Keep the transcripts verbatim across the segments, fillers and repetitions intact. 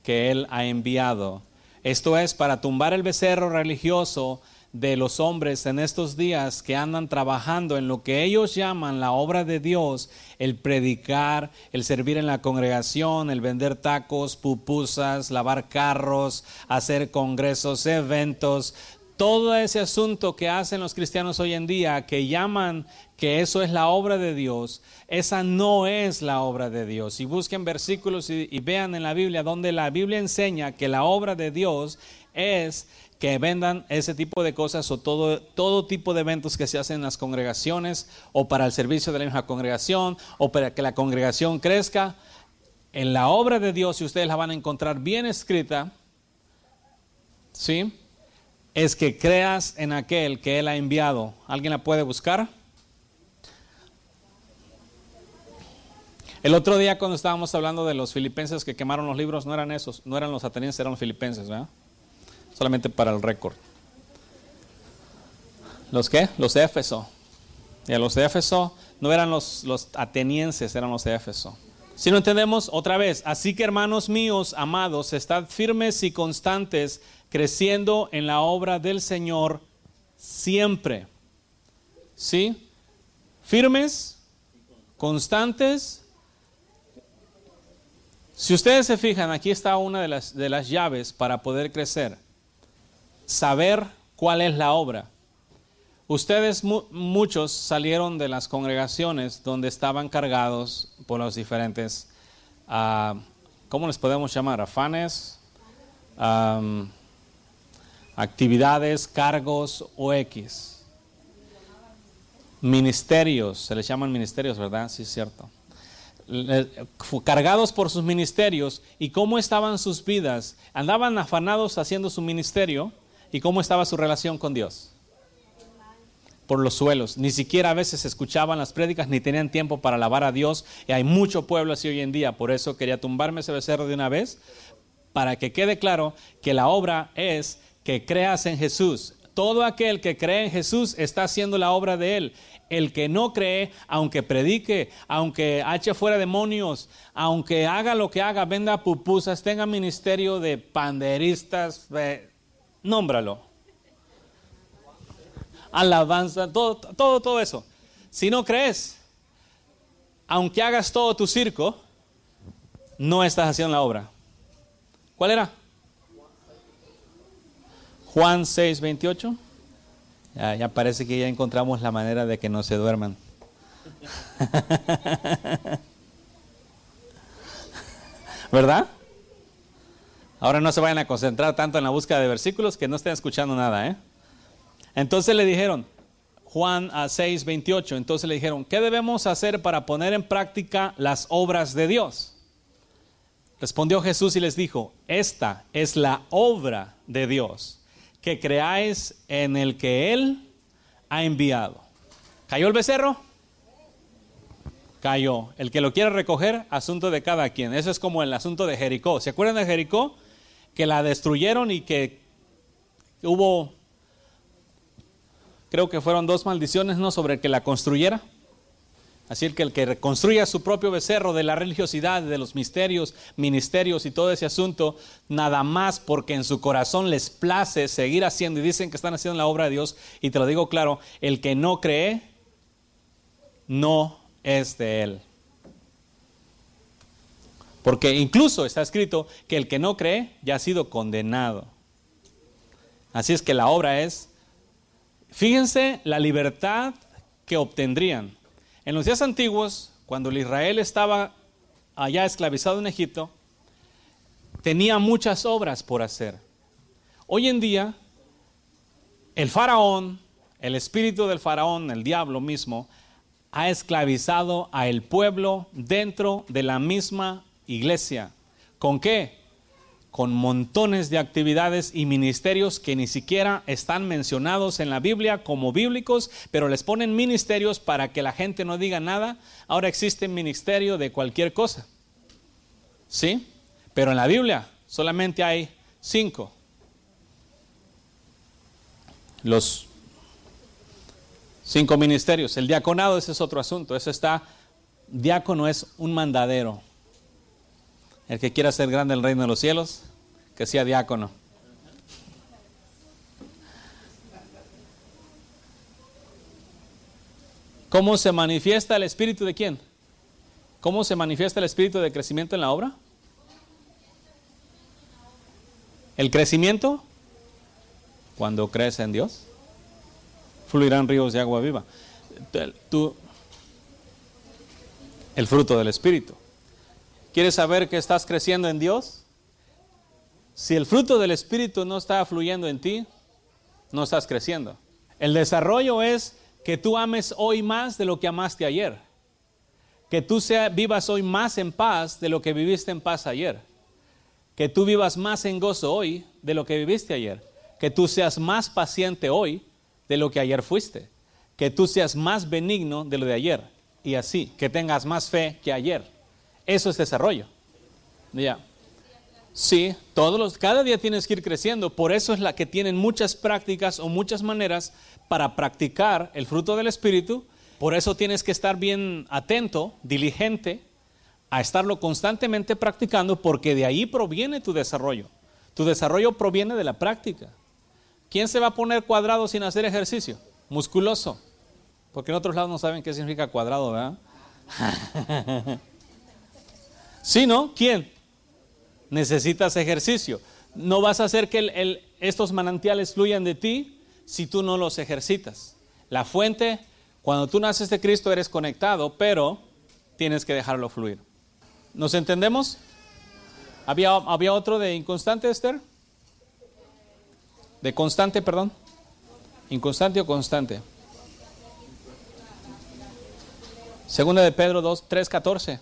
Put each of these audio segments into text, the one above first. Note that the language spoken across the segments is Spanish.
que Él ha enviado. Esto es para tumbar el becerro religioso de los hombres en estos días que andan trabajando en lo que ellos llaman la obra de Dios, el predicar, el servir en la congregación, el vender tacos, pupusas, lavar carros, hacer congresos, eventos, todo ese asunto que hacen los cristianos hoy en día, que llaman que eso es la obra de Dios. Esa no es la obra de Dios. Y busquen versículos y, y vean en la Biblia donde la Biblia enseña que la obra de Dios es que vendan ese tipo de cosas o todo, todo tipo de eventos que se hacen en las congregaciones o para el servicio de la misma congregación o para que la congregación crezca. En la obra de Dios, si ustedes la van a encontrar bien escrita, ¿sí?, es que creas en aquel que Él ha enviado. ¿Alguien la puede buscar? El otro día cuando estábamos hablando de los filipenses que quemaron los libros, no eran esos, no eran los atenienses, eran los filipenses, ¿verdad? Solamente para el récord. ¿Los qué? Los de Éfeso. Y a los de Éfeso no eran los, los atenienses, eran los de Éfeso. Si no entendemos, otra vez, así que hermanos míos, amados, estad firmes y constantes, creciendo en la obra del Señor siempre. ¿Sí? Firmes, constantes. Si ustedes se fijan, aquí está una de las, de las llaves para poder crecer. Saber cuál es la obra. Ustedes mu- muchos salieron de las congregaciones donde estaban cargados por los diferentes, uh, ¿cómo les podemos llamar? Afanes, um, actividades, cargos o X. Ministerios, se les llaman ministerios, ¿verdad? Sí, es cierto. Cargados por sus ministerios. ¿Y cómo estaban sus vidas? ¿Andaban afanados haciendo su ministerio? ¿Y cómo estaba su relación con Dios? Por los suelos. Ni siquiera a veces escuchaban las prédicas ni tenían tiempo para alabar a Dios. Y hay mucho pueblo así hoy en día. Por eso quería tumbarme ese becerro de una vez, para que quede claro que la obra es que creas en Jesús. Todo aquel que cree en Jesús está haciendo la obra de Él. El que no cree, aunque predique, aunque eche fuera demonios, aunque haga lo que haga, venda pupusas, tenga ministerio de panderistas, eh, nómbralo. Alabanza, todo, todo, todo eso. Si no crees, aunque hagas todo tu circo, no estás haciendo la obra. ¿Cuál era? Juan seis veintiocho. Ya, ya parece que ya encontramos la manera de que no se duerman. ¿Verdad? Ahora no se vayan a concentrar tanto en la búsqueda de versículos que no estén escuchando nada, ¿eh? Entonces le dijeron, Juan seis veintiocho, entonces le dijeron, ¿qué debemos hacer para poner en práctica las obras de Dios? Respondió Jesús y les dijo, esta es la obra de Dios, que creáis en el que Él ha enviado. ¿Cayó el becerro? Cayó. El que lo quiere recoger, asunto de cada quien. Eso es como el asunto de Jericó. ¿Se acuerdan de Jericó? Que la destruyeron y que hubo, creo que fueron dos maldiciones, ¿no?, sobre el que la construyera. Así que el que reconstruya su propio becerro de la religiosidad, de los misterios, ministerios y todo ese asunto, nada más porque en su corazón les place seguir haciendo y dicen que están haciendo la obra de Dios. Y te lo digo claro, el que no cree, no es de Él. Porque incluso está escrito que el que no cree ya ha sido condenado. Así es que la obra es, fíjense la libertad que obtendrían. En los días antiguos, cuando el Israel estaba allá esclavizado en Egipto, tenía muchas obras por hacer. Hoy en día, el faraón, el espíritu del faraón, el diablo mismo, ha esclavizado al pueblo dentro de la misma iglesia. ¿Con qué? Con montones de actividades y ministerios que ni siquiera están mencionados en la Biblia como bíblicos, pero les ponen ministerios para que la gente no diga nada. Ahora existe ministerio de cualquier cosa, ¿sí? Pero en la Biblia solamente hay cinco. Los cinco ministerios. El diaconado, ese es otro asunto. Eso está, diácono es un mandadero. El que quiera ser grande en el reino de los cielos, que sea diácono. ¿Cómo se manifiesta el espíritu de quién? ¿Cómo se manifiesta el espíritu de crecimiento en la obra? El crecimiento, cuando crece en Dios, fluirán ríos de agua viva. Tú, el fruto del espíritu. ¿Quieres saber que estás creciendo en Dios? Si el fruto del espíritu no está fluyendo en ti, no estás creciendo. El desarrollo es que tú ames hoy más de lo que amaste ayer. Que tú sea, vivas hoy más en paz de lo que viviste en paz ayer. Que tú vivas más en gozo hoy de lo que viviste ayer. Que tú seas más paciente hoy de lo que ayer fuiste. Que tú seas más benigno de lo de ayer. Y así, que tengas más fe que ayer. Eso es desarrollo. Ya. Sí, todos los, cada día tienes que ir creciendo. Por eso es la que tienen muchas prácticas o muchas maneras para practicar el fruto del Espíritu. Por eso tienes que estar bien atento, diligente, a estarlo constantemente practicando, porque de ahí proviene tu desarrollo. Tu desarrollo proviene de la práctica. ¿Quién se va a poner cuadrado sin hacer ejercicio? Musculoso. Porque en otros lados no saben qué significa cuadrado, ¿verdad? ¿Sí, no? ¿Quién? Necesitas ejercicio. No vas a hacer que el, el, estos manantiales fluyan de ti si tú no los ejercitas. La fuente, cuando tú naces de Cristo eres conectado, pero tienes que dejarlo fluir. ¿Nos entendemos? ¿Había, había otro de inconstante, Esther? De constante, perdón. ¿Inconstante o constante? Segunda de Pedro dos, tres, catorce.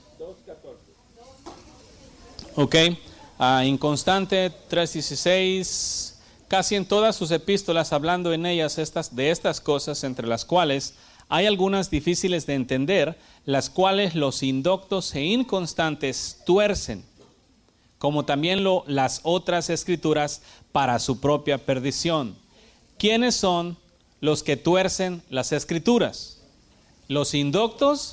Ok. Uh, inconstante, tres dieciséis. Casi en todas sus epístolas, hablando en ellas estas, de estas cosas, entre las cuales hay algunas difíciles de entender, las cuales los indoctos e inconstantes tuercen, como también lo, las otras escrituras, para su propia perdición. ¿Quiénes son los que tuercen las escrituras? Los indoctos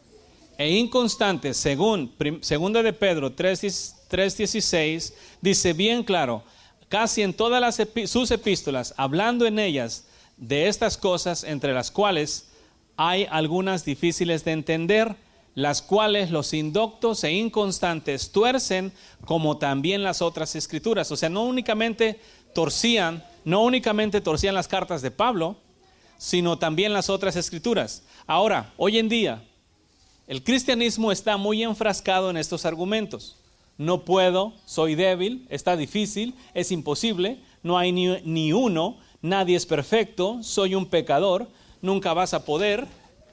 e inconstantes, según prim, segunda de Pedro tres dieciséis, dice bien claro, casi en todas las epi, sus epístolas, hablando en ellas de estas cosas, entre las cuales hay algunas difíciles de entender, las cuales los indoctos e inconstantes tuercen, como también las otras escrituras. O sea, no únicamente torcían, no únicamente torcían las cartas de Pablo, sino también las otras escrituras. Ahora, hoy en día, el cristianismo está muy enfrascado en estos argumentos. No puedo, soy débil, está difícil, es imposible, no hay ni, ni uno, nadie es perfecto, soy un pecador, nunca vas a poder.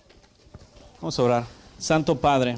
Vamos a orar. Santo Padre,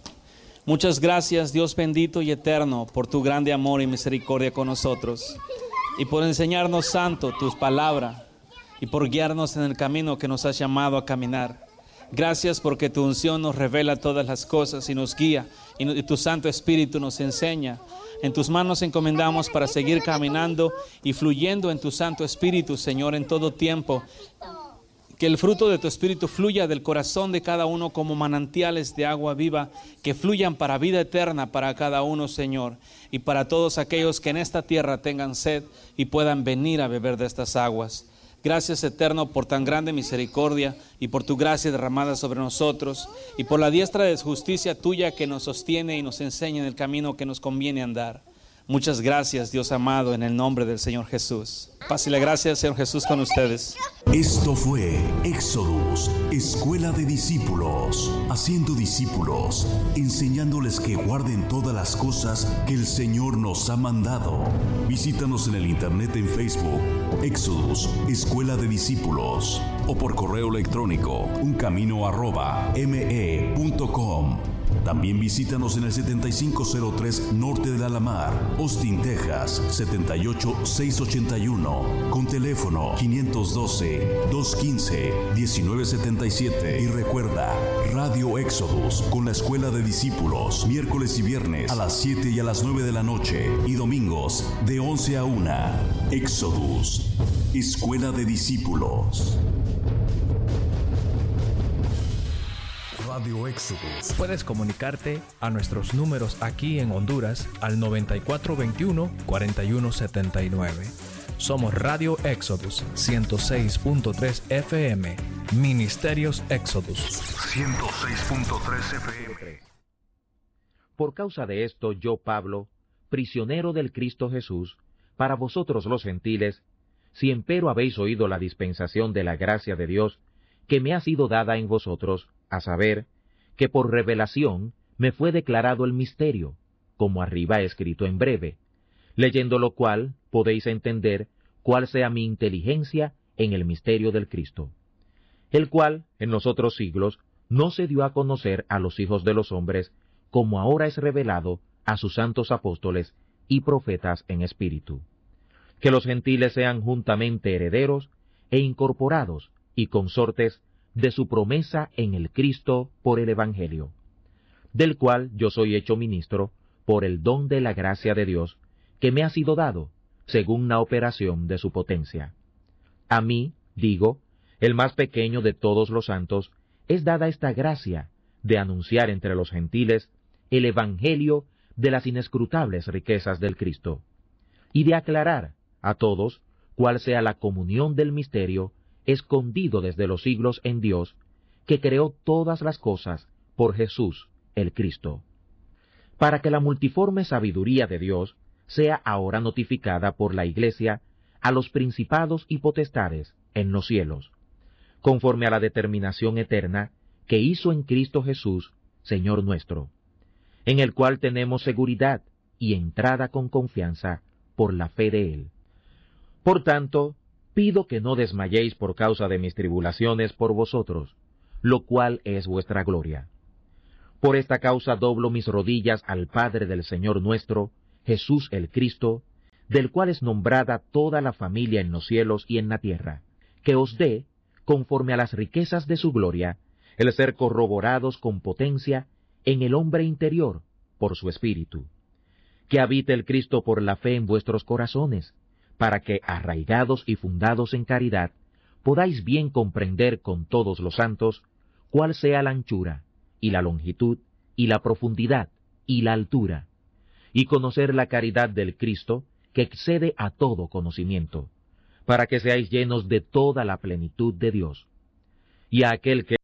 muchas gracias, Dios bendito y eterno, por tu grande amor y misericordia con nosotros, y por enseñarnos, Santo, tus palabras, y por guiarnos en el camino que nos has llamado a caminar. Gracias porque tu unción nos revela todas las cosas y nos guía, y tu Santo Espíritu nos enseña. En tus manos encomendamos para seguir caminando y fluyendo en tu Santo Espíritu, Señor, en todo tiempo. Que el fruto de tu Espíritu fluya del corazón de cada uno como manantiales de agua viva, que fluyan para vida eterna para cada uno, Señor, y para todos aquellos que en esta tierra tengan sed y puedan venir a beber de estas aguas. Gracias, Eterno, por tan grande misericordia y por tu gracia derramada sobre nosotros, y por la diestra de justicia tuya que nos sostiene y nos enseña en el camino que nos conviene andar. Muchas gracias, Dios amado, en el nombre del Señor Jesús. Paz y la gracia del Señor Jesús con ustedes. Esto fue Éxodus, Escuela de Discípulos, haciendo discípulos, enseñándoles que guarden todas las cosas que el Señor nos ha mandado. Visítanos en el internet en Facebook, Éxodus, Escuela de Discípulos, o por correo electrónico, uncamino arroba me punto com. También visítanos en el setenta y cinco cero tres Norte de Alamar, Austin, Texas, setenta y ocho mil seiscientos ochenta y uno, con teléfono quinientos doce, doscientos quince, diecinueve setenta y siete. Y recuerda, Radio Éxodus con la Escuela de Discípulos, miércoles y viernes a las siete y a las nueve de la noche, y domingos de once a una. Éxodus, Escuela de Discípulos. Radio Éxodus. Puedes comunicarte a nuestros números aquí en Honduras al noventa y cuatro veintiuno, cuarenta y uno setenta y nueve. Somos Radio Éxodus ciento seis punto tres F M, Ministerios Éxodus ciento seis punto tres F M. Por causa de esto, yo, Pablo, prisionero del Cristo Jesús, para vosotros los gentiles, si empero habéis oído la dispensación de la gracia de Dios, que me ha sido dada en vosotros, a saber, que por revelación me fue declarado el misterio, como arriba escrito en breve, leyendo lo cual podéis entender cuál sea mi inteligencia en el misterio del Cristo, el cual, en los otros siglos, no se dio a conocer a los hijos de los hombres, como ahora es revelado a sus santos apóstoles y profetas en espíritu. Que los gentiles sean juntamente herederos e incorporados y consortes de su promesa en el Cristo por el Evangelio, del cual yo soy hecho ministro por el don de la gracia de Dios, que me ha sido dado, según la operación de su potencia. A mí, digo, el más pequeño de todos los santos, es dada esta gracia de anunciar entre los gentiles el Evangelio de las inescrutables riquezas del Cristo, y de aclarar a todos cuál sea la comunión del misterio escondido desde los siglos en Dios, que creó todas las cosas por Jesús, el Cristo, para que la multiforme sabiduría de Dios sea ahora notificada por la Iglesia a los principados y potestades en los cielos, conforme a la determinación eterna que hizo en Cristo Jesús, Señor nuestro, en el cual tenemos seguridad y entrada con confianza por la fe de Él. Por tanto, pido que no desmayéis por causa de mis tribulaciones por vosotros, lo cual es vuestra gloria. Por esta causa doblo mis rodillas al Padre del Señor nuestro, Jesús el Cristo, del cual es nombrada toda la familia en los cielos y en la tierra, que os dé, conforme a las riquezas de su gloria, el ser corroborados con potencia en el hombre interior por su Espíritu, que habite el Cristo por la fe en vuestros corazones, para que, arraigados y fundados en caridad, podáis bien comprender con todos los santos cuál sea la anchura, y la longitud, y la profundidad, y la altura, y conocer la caridad del Cristo, que excede a todo conocimiento, para que seáis llenos de toda la plenitud de Dios. Y a aquel que...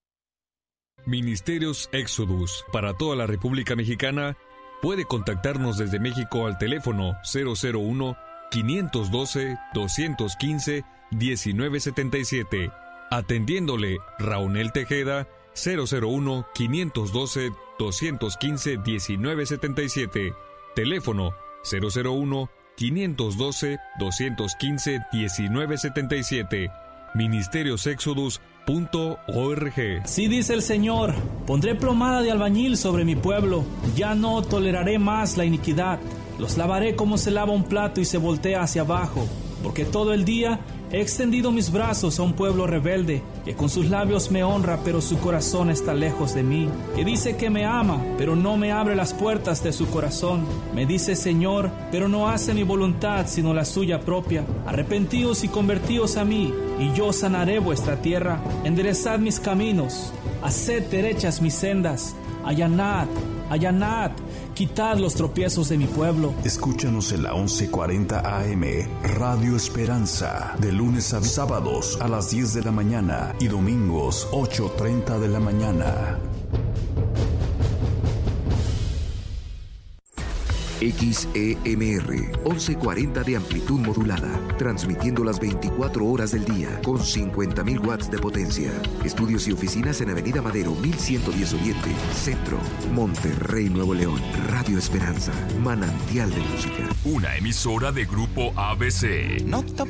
Ministerios Éxodus para toda la República Mexicana puede contactarnos desde México al teléfono cero cero uno, quinientos doce, doscientos quince, diecinueve setenta y siete, atendiéndole Raúl Tejeda, cero cero uno, quinientos doce, doscientos quince, diecinueve setenta y siete, teléfono cero cero uno, quinientos doce, doscientos quince, diecinueve setenta y siete, ministerios éxodus punto org. Sí dice el Señor, pondré plomada de albañil sobre mi pueblo, ya no toleraré más la iniquidad, los lavaré como se lava un plato y se voltea hacia abajo, porque todo el día he extendido mis brazos a un pueblo rebelde, que con sus labios me honra, pero su corazón está lejos de mí, que dice que me ama, pero no me abre las puertas de su corazón, me dice Señor, pero no hace mi voluntad, sino la suya propia. Arrepentíos y convertíos a mí, y yo sanaré vuestra tierra. Enderezad mis caminos, haced derechas mis sendas, allanad, allanad, quitad los tropiezos de mi pueblo. Escúchanos en la once cuarenta A M, Radio Esperanza, de lunes a sábados a las diez de la mañana y domingos ocho treinta de la mañana. X E M R, once cuarenta de amplitud modulada, transmitiendo las veinticuatro horas del día, con cincuenta mil watts de potencia. Estudios y oficinas en Avenida Madero, mil ciento diez Oriente, Centro, Monterrey, Nuevo León. Radio Esperanza, manantial de música. Una emisora de Grupo A B C. No te